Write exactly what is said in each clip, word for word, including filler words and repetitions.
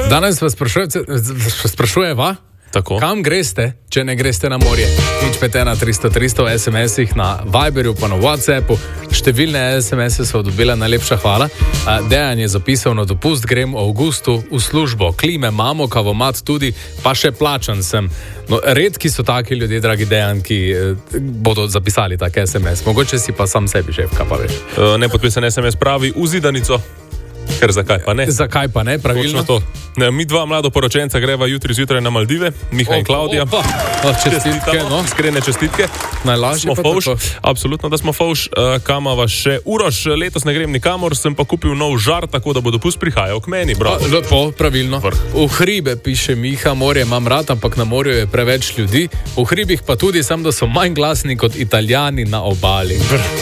Danes vas sprašujeva, Tako. kam greste, če ne greste na morje. Nič pet ena tristo tristo v es em esih, na Viberju pa na WhatsAppu. Številne es em ese so dobila, najlepša hvala. Dejan je zapisal na dopust, grem v avgustu v službo. Klime imamo, kavomat tudi, pa še plačan sem. No, redki so taki ljudje, dragi Dejan, ki eh, bodo zapisali tak es em es. Mogoče si pa sam sebi šefka, pa veš. Uh, nepodpisan es em es pravi v zidanico. Ker zakaj pa ne? Zakaj pa ne, pravilno? To. Ne, mi dva mladoporočenca greva jutri zjutraj na Maldive, Miha in Klaudija. Opa, opa. Čestitke, no. Iskrene čestitke. Najlažje pa fauš, tako. absolutno, da smo fauš. Uh, kamava še Uroš, letos ne grem nikamor, sem pa kupil nov žar, tako da bo dopust prihajal k meni, bro. A, lepo, pravilno. Vrh. V hribe, piše Miha, morje imam rad, ampak na morju je preveč ljudi. V hribih pa tudi sem, da so manj glasni kot Italijani na obali.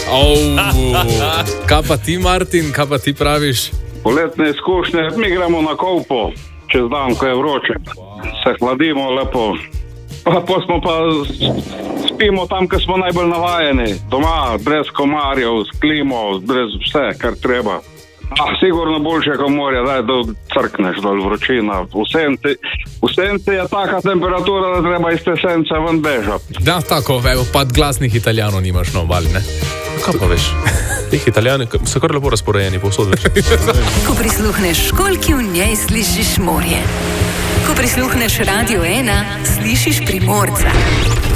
Kaj pa ti, Martin, kaj pa ti praviš? Poletne izkušnje, mi gremo na Kolpo, čez dan, ko je vroče. Se hladimo lepo. Pa, pa smo pa spimo tam, ko smo najbolj navajeni. Doma, brez komarjev, s klimo, brez vse, kar treba. Ah, sigurno boljše kot morje, daj, da crkneš dol vročina. V senci, v senci je taka temperatura, da treba iz te sence ven bežati. Da, tako, evo, pa glasnih Italijanov nimaš na obali, ne? Kaj pa veš? Teh Italijani so kar lepo razporejeni povsod več. Ko prisluhneš školjki, v njej slišiš morje. Ko prisluhneš Radio ena, slišiš Primorca.